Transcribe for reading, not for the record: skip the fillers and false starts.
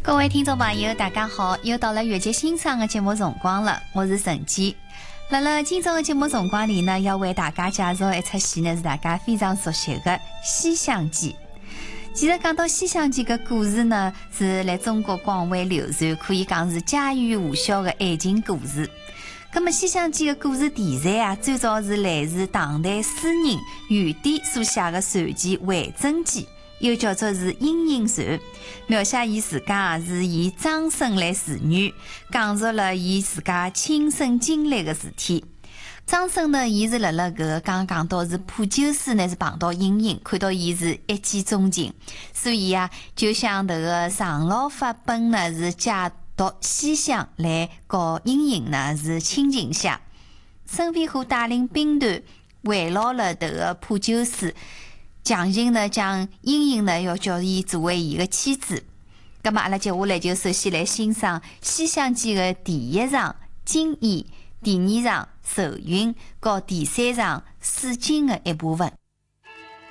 各位听众朋友大家好，又到了月节欣赏的节目辰光了，我是陈姬。辣今朝的节目辰光里呢，要为大家介绍一出戏呢，是大家非常熟悉的《西厢记》。其实讲到《西厢记》的故事呢，是在中国广为流传，可以讲是家喻户晓的爱情故事。那么《西厢记》的故事题材啊，最早是来自唐代诗人元稹所写的传记《为真记》。又叫做是《莺莺传》，描写伊自家是以张生来侍女，讲述了伊自家亲身经历的事体。张生呢，伊是辣搿刚讲到是普救寺呢，是碰到莺莺，看到伊是一见钟情，所以啊，就向迭个常老发本呢是解读西厢来告莺莺呢是亲情下。沈飞虎带领兵团围绕了迭个普救寺。强行呢，将莺莺呢要叫伊作为伊的妻子。咁么，阿拉接下来就首先来欣赏《西厢记》的第一场惊艳，第二场受孕，和第三场试镜的一部分。